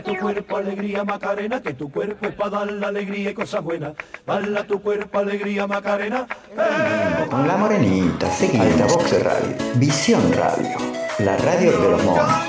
Tu cuerpo alegría Macarena, que tu cuerpo es para dar la alegría y cosas buenas. Bala tu cuerpo alegría Macarena. Con la morenita, seguí Altavox Radio, Visión Radio, la radio de los monos.